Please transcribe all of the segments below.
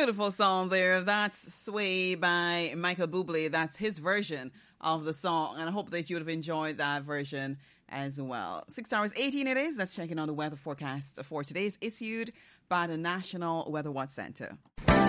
Beautiful song there. That's Sway by Michael Bublé. That's his version of the song, and I hope that you would have enjoyed that version as well. 6 hours 18 it is. Let's check in on the weather forecast for today. It's issued by the National Weather Watch Center.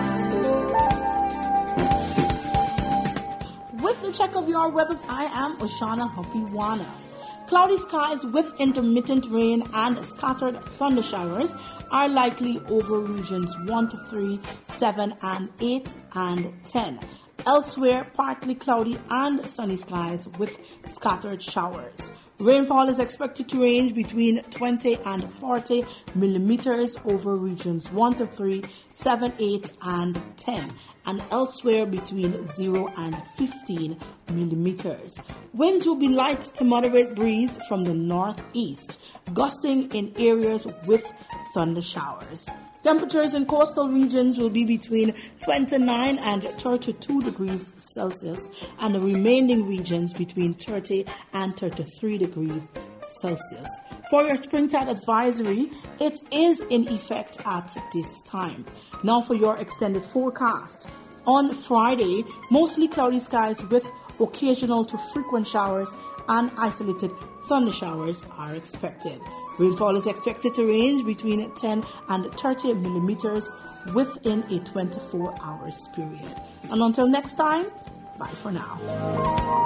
With the check of your weather, I am Oshana Hopiwana. Cloudy skies with intermittent rain and scattered thunder showers are likely over regions 1 to 3, 7 and 8 and 10. Elsewhere, partly cloudy and sunny skies with scattered showers. Rainfall is expected to range between 20 and 40 millimeters over regions 1 to 3, 7, 8, and 10, and elsewhere between 0 and 15 millimeters. Winds will be light to moderate breeze from the northeast, gusting in areas with thunder showers. Temperatures in coastal regions will be between 29 and 32 degrees Celsius, and the remaining regions between 30 and 33 degrees Celsius. For your springtide advisory, it is in effect at this time. Now for your extended forecast. On Friday, mostly cloudy skies with occasional to frequent showers and isolated thunder showers are expected. Rainfall is expected to range between 10 and 30 millimeters within a 24 hours period. And until next time, bye for now.